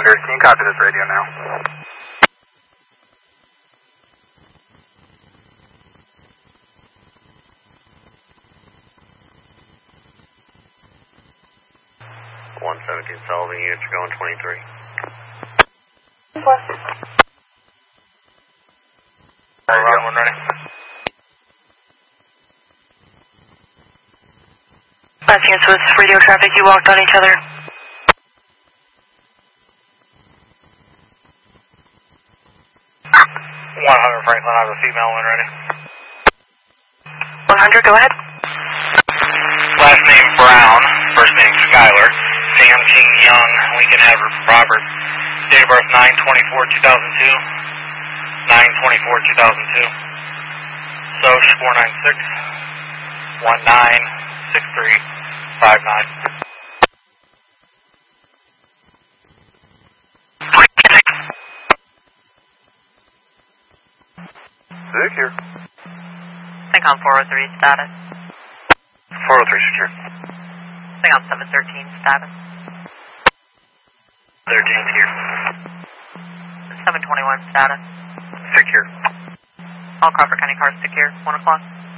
Commander. Can you copy this radio now? Sullivan units are going 23. Round 1 ready. Last units with radio traffic, you walked on each other. 100 Franklin, I have a female one ready. 100, go ahead. Last name Brown, first name Skylar. Sam King Young, Lincoln Avenue, Robert. Date of birth 9/24/2002. 9/24/2002. Soch 496-196359. Secure. Think on 403 status. 403 secure. Think on 713 status. 13 here. 721 status. Secure. All Crawford County cars secure. 1 o'clock.